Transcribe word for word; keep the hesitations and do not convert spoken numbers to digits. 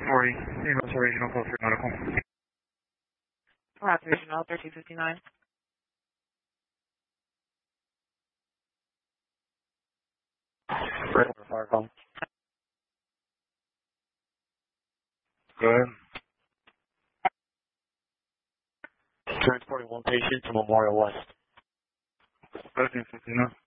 forty, email to regional code three medical. Route Regional thirteen fifty-nine. Right over fire call. Go ahead. Transporting one patient to Memorial West. thirteen fifty-nine.